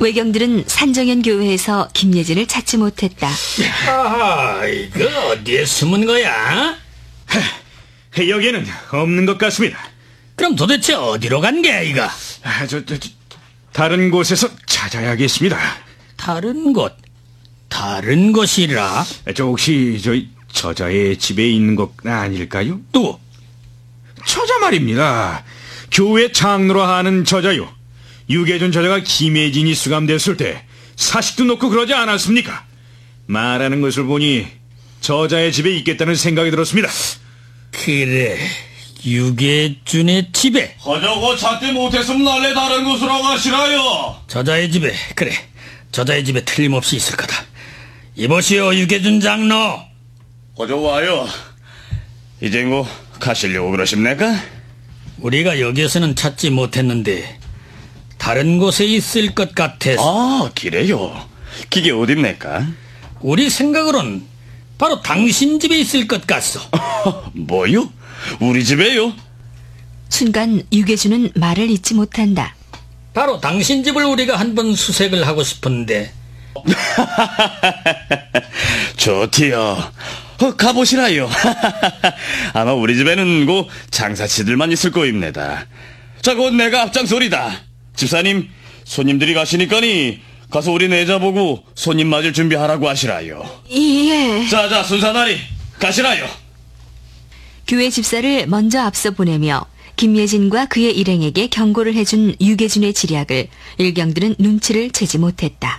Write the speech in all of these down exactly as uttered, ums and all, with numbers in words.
외경들은 산정현 교회에서 김예진을 찾지 못했다. 아하, 이거 어디에 숨은 거야? 하, 여기에는 없는 것 같습니다. 그럼 도대체 어디로 간 게야, 이거? 아, 저, 저, 저, 다른 곳에서 찾아야겠습니다. 다른 곳? 다른 곳이라? 저 혹시 저 저자의 집에 있는 것 아닐까요? 또? 저자 말입니다. 교회 장로로 하는 저자요. 유계준 저자가 김혜진이 수감됐을 때 사식도 놓고 그러지 않았습니까? 말하는 것을 보니 저자의 집에 있겠다는 생각이 들었습니다. 그래, 유계준의 집에. 하자고 찾지 못했으면 날래 다른 곳으로 가시라요. 저자의 집에, 그래, 저자의 집에 틀림없이 있을 거다. 이보시오, 유계준 장로. 어저 와요. 이제 뭐 가시려고 그러십니까? 우리가 여기에서는 찾지 못했는데 다른 곳에 있을 것 같아서. 아, 그래요? 그게 어딥니까? 우리 생각으론 바로 당신 집에 있을 것 같소. 뭐요? 우리 집에요? 순간 유계준은 말을 잇지 못한다. 바로 당신 집을 우리가 한번 수색을 하고 싶은데. 좋디요. 어, 가보시라요. 아마 우리 집에는 그 장사치들만 있을 거입니다. 자, 곧 내가 앞장서리다. 집사님, 손님들이 가시니까니 가서 우리 내자보고 손님 맞을 준비하라고 하시라요. 예. 자자, 순사나리 가시라요. 교회 집사를 먼저 앞서 보내며 김예진과 그의 일행에게 경고를 해준 유계준의 지략을 일경들은 눈치를 채지 못했다.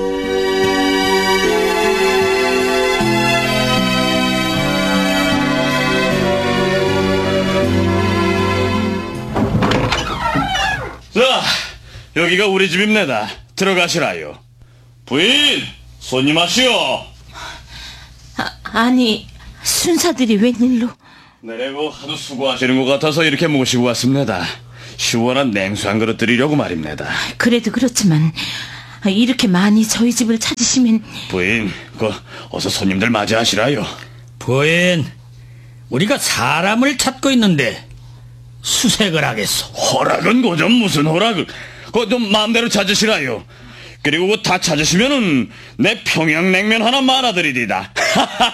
자, 여기가 우리 집입니다. 들어가시라요. 부인, 손님 하시오. 아, 아니, 순사들이 웬일로? 내래고 하도 수고하시는 것 같아서 이렇게 모시고 왔습니다. 시원한 냉수 한 그릇 드리려고 말입니다. 그래도 그렇지만 이렇게 많이 저희 집을 찾으시면. 부인, 그 어서 손님들 맞이하시라요. 부인, 우리가 사람을 찾고 있는데 수색을 하겠소. 허락은 고좀 무슨 허락을. 그거 좀 마음대로 찾으시라요. 그리고 다 찾으시면은 내 평양냉면 하나 말아드리리다.